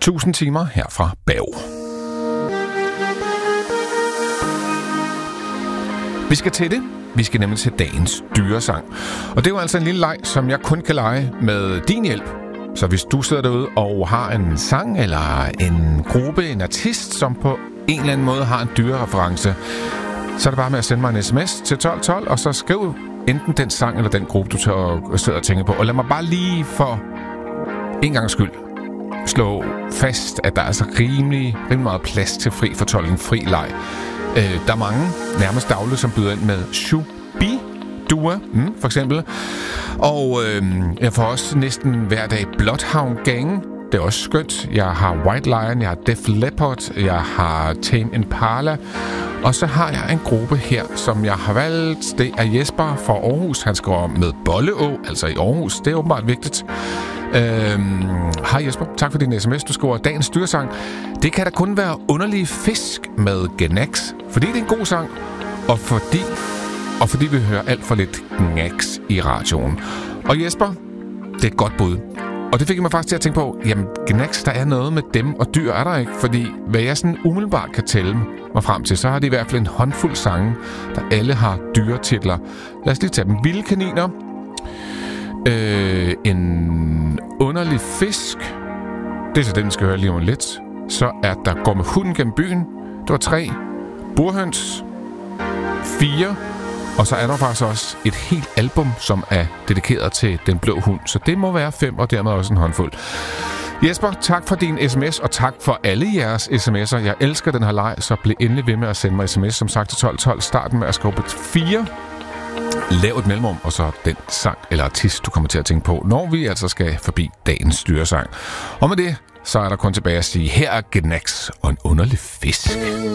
1000 timer her fra Berg. Vi skal til det. Vi skal nemlig til dagens dyresang. Og det er jo altså en lille leg, som jeg kun kan lege med din hjælp. Så hvis du sidder derude og har en sang eller en gruppe, en artist, som på en eller anden måde har en dyrereference, så er det bare med at sende mig en sms til 1212, og så skriv enten den sang eller den gruppe, du sidder og tænker på. Og lad mig bare lige for en gangs skyld slå fast, at der er altså rimelig meget plads til fri fortolkning, fri leg. Der er mange, nærmest dagligt, som byder ind med Shubidua, for eksempel. Og jeg får også næsten hver dag Bloodhound Gang. Det er også skønt. Jeg har White Lion, jeg har Def Leppard, jeg har Tame Impala. Og så har jeg en gruppe her, som jeg har valgt. Det er Jesper fra Aarhus. Han skriver med Bolleå, altså i Aarhus. Det er åbenbart vigtigt. Hej Jesper, tak for din sms. Du skriver dagens dyresang. Det kan da kun være underlige fisk med Gnax, fordi det er en god sang, og fordi vi hører alt for lidt Gnax i radioen. Og Jesper, det er et godt bud. Og det fik mig faktisk til at tænke på, jamen Gnax, der er noget med dem og dyr, er der ikke? Fordi hvad jeg sådan umiddelbart kan tælle mig frem til, så har de i hvert fald en håndfuld sange, der alle har dyretitler. Lad os lige tage dem. Vilde kaniner, en underlig fisk, det er så den, vi skal høre lige om lidt. Så er der Går med hunden gennem byen, det var 3, burhøns, 4, og så er der faktisk også et helt album, som er dedikeret til den blå hund. Så det må være 5, og dermed også en håndfuld. Jesper, tak for din sms, og tak for alle jeres sms'er. Jeg elsker den her leg, så bliv endelig ved med at sende mig sms, som sagt til 1212. Starten med at skrive 4. Lav et mellemrum, og så den sang eller artist, du kommer til at tænke på, når vi altså skal forbi dagens dyresang. Og med det, så er der kun tilbage at sige, her er Gnax og en underlig fisk.